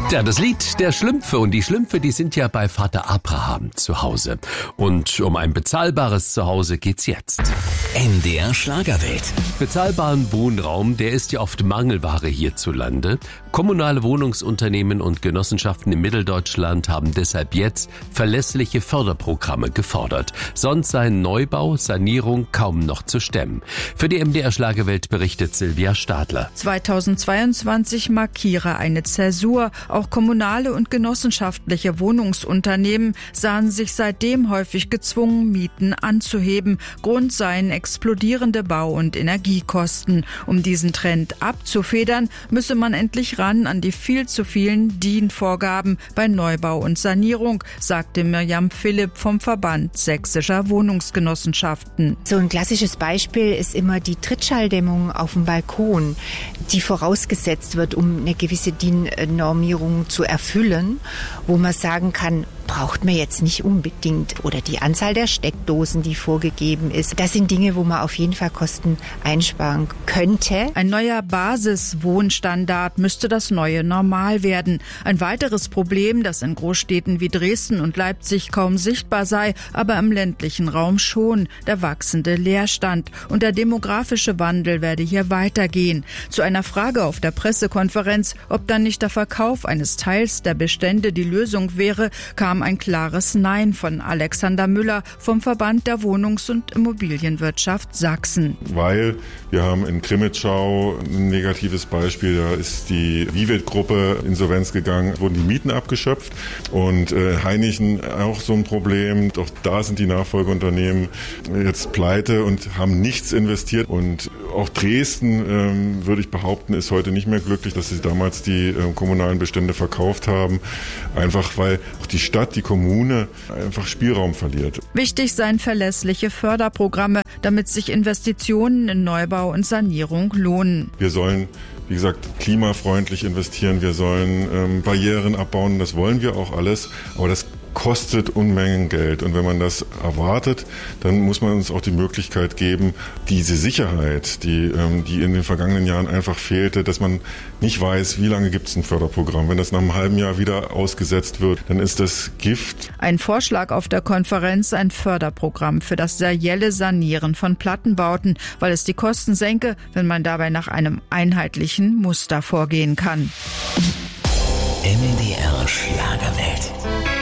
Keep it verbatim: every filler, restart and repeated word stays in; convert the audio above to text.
Ja, das Lied der Schlümpfe. Und die Schlümpfe, die sind ja bei Vater Abraham zu Hause. Und um ein bezahlbares Zuhause geht's jetzt. N D R Schlagerwelt. Bezahlbaren Wohnraum, der ist ja oft Mangelware hierzulande. Kommunale Wohnungsunternehmen und Genossenschaften in Mitteldeutschland haben deshalb jetzt verlässliche Förderprogramme gefordert. Sonst seien Neubau, Sanierung kaum noch zu stemmen. Für die M D R Schlagerwelt berichtet Silvia Stadler. zweitausendzweiundzwanzig markiere eine Zäsur. Auch kommunale und genossenschaftliche Wohnungsunternehmen sahen sich seitdem häufig gezwungen, Mieten anzuheben. Grund seien explodierende Bau- und Energiekosten. Um diesen Trend abzufedern, müsse man endlich ran an die viel zu vielen D I N-Vorgaben bei Neubau und Sanierung, sagte Mirjam Philipp vom Verband Sächsischer Wohnungsgenossenschaften. So ein klassisches Beispiel ist immer die Trittschalldämmung auf dem Balkon, die vorausgesetzt wird, um eine gewisse D I N-Normierung zu erfüllen, wo man sagen kann, braucht man jetzt nicht unbedingt. Oder die Anzahl der Steckdosen, die vorgegeben ist. Das sind Dinge, wo man auf jeden Fall Kosten einsparen könnte. Ein neuer Basiswohnstandard müsste das neue Normal werden. Ein weiteres Problem, das in Großstädten wie Dresden und Leipzig kaum sichtbar sei, aber im ländlichen Raum schon, der wachsende Leerstand. Und der demografische Wandel werde hier weitergehen. Zu einer Frage auf der Pressekonferenz, ob dann nicht der Verkauf eines Teils der Bestände die Lösung wäre, kam ein klares Nein von Alexander Müller vom Verband der Wohnungs- und Immobilienwirtschaft Sachsen. Weil wir haben in Krimitschau ein negatives Beispiel, da ist die Vivet-Gruppe Insolvenz gegangen, wurden die Mieten abgeschöpft und äh, Heinichen auch so ein Problem. Doch da sind die Nachfolgeunternehmen jetzt pleite und haben nichts investiert. Und auch Dresden, ähm, würde ich behaupten, ist heute nicht mehr glücklich, dass sie damals die äh, kommunalen Bestände verkauft haben. Einfach weil auch die Stadt, die Kommune einfach Spielraum verliert. Wichtig seien verlässliche Förderprogramme, damit sich Investitionen in Neubau und Sanierung lohnen. Wir sollen, wie gesagt, klimafreundlich investieren, wir sollen ähm, Barrieren abbauen, das wollen wir auch alles, aber das kostet Unmengen Geld. Und wenn man das erwartet, dann muss man uns auch die Möglichkeit geben, diese Sicherheit, die, ähm, die in den vergangenen Jahren einfach fehlte, dass man nicht weiß, wie lange gibt es ein Förderprogramm. Wenn das nach einem halben Jahr wieder ausgesetzt wird, dann ist das Gift. Ein Vorschlag auf der Konferenz, ein Förderprogramm für das serielle Sanieren von Plattenbauten, weil es die Kosten senke, wenn man dabei nach einem einheitlichen Muster vorgehen kann. M D R Schlagerwelt.